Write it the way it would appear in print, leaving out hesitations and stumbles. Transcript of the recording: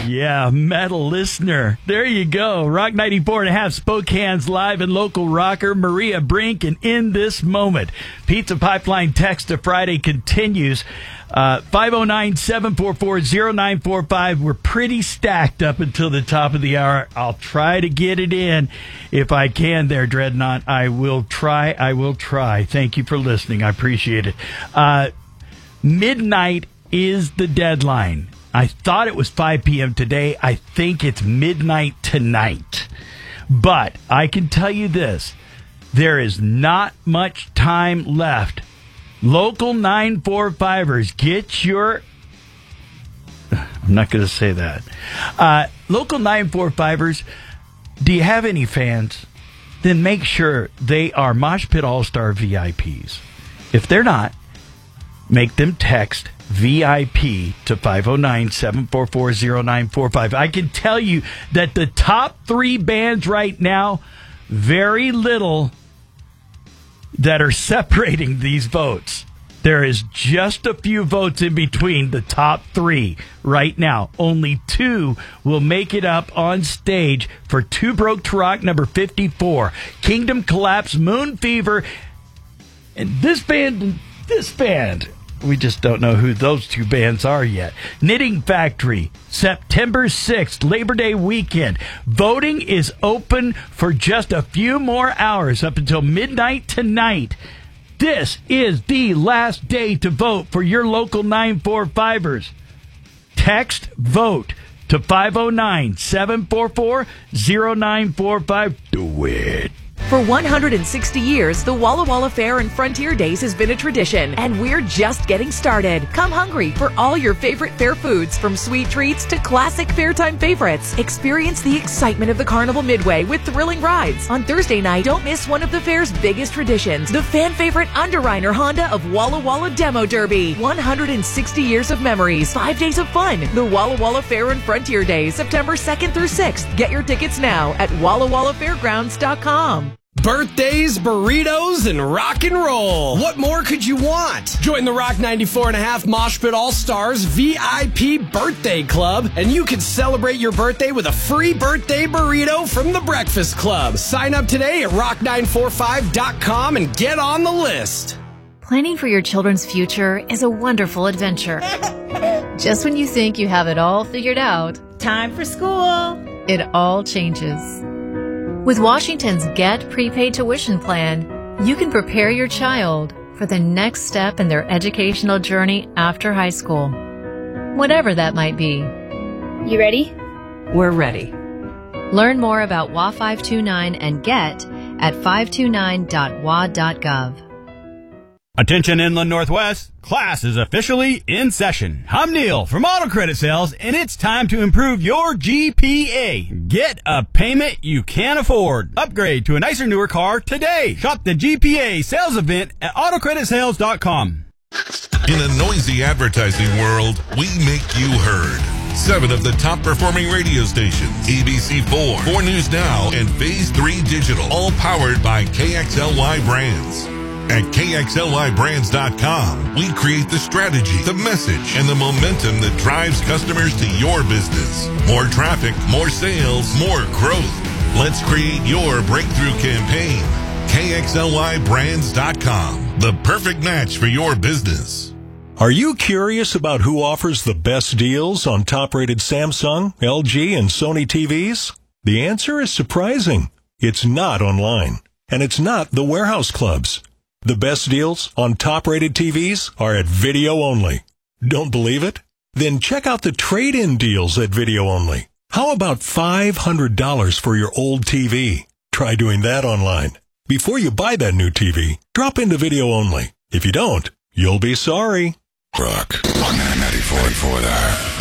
Yeah, metal listener. There you go. Rock 94.5, Spokane's live and local rocker, Maria Brink, and In This Moment. Pizza Pipeline text to Friday continues. 509-744-0945. We're pretty stacked up until the top of the hour. I'll try to get it in if I can there, Dreadnought. I will try. Thank you for listening. I appreciate it. Midnight is the deadline. I thought it was 5 p.m. today. I think it's midnight tonight. But I can tell you this. There is not much time left. Local 945ers, get your... I'm not going to say that. Local 945ers, do you have any fans? Then make sure they are Mosh Pit All-Star VIPs. If they're not, make them text VIP to 509-744-0945. I can tell you that the top 3 bands right now, very little that are separating these votes. There is just a few votes in between the top 3 right now. Only 2 will make it up on stage for Too Broke to Rock number 54. Kingdom Collapse, Moon Fever, and this band, we just don't know who those 2 bands are yet. Knitting Factory, September 6th, Labor Day weekend. Voting is open for just a few more hours up until midnight tonight. This is the last day to vote for your local 945ers. Text VOTE to 509-744-0945. Do it. For 160 years, the Walla Walla Fair and Frontier Days has been a tradition, and we're just getting started. Come hungry for all your favorite fair foods, from sweet treats to classic fairtime favorites. Experience the excitement of the Carnival Midway with thrilling rides. On Thursday night, don't miss one of the fair's biggest traditions, the fan favorite Underreiner Honda of Walla Walla Demo Derby. 160 years of memories, 5 days of fun. The Walla Walla Fair and Frontier Days, September 2nd through 6th. Get your tickets now at WallaWallaFairgrounds.com. Birthdays, burritos, and rock and roll. What more could you want? Join the Rock 94.5 Mosh Pit All-Stars VIP Birthday Club, and you can celebrate your birthday with a free birthday burrito from the Breakfast Club. Sign up today at rock945.com and get on the list. Planning for your children's future is a wonderful adventure. Just when you think you have it all figured out, time for school. It all changes. With Washington's Get Prepaid Tuition Plan, you can prepare your child for the next step in their educational journey after high school, whatever that might be. You ready? We're ready. Learn more about WA 529 and Get at 529.wa.gov. Attention Inland Northwest, class is officially in session. I'm Neil from Auto Credit Sales, and it's time to improve your GPA. Get a payment you can afford. Upgrade to a nicer, newer car today. Shop the GPA sales event at autocreditsales.com. In a noisy advertising world, we make you heard. 7 of the top performing radio stations, ABC4, 4 News Now, and Phase 3 Digital, all powered by KXLY Brands. At KXLYBrands.com, we create the strategy, the message, and the momentum that drives customers to your business. More traffic, more sales, more growth. Let's create your breakthrough campaign. KXLYBrands.com, the perfect match for your business. Are you curious about who offers the best deals on top-rated Samsung, LG, and Sony TVs? The answer is surprising. It's not online, and it's not the warehouse clubs. The best deals on top-rated TVs are at Video Only. Don't believe it? Then check out the trade-in deals at Video Only. How about $500 for your old TV? Try doing that online. Before you buy that new TV, drop into Video Only. If you don't, you'll be sorry. Rock 94.4 there.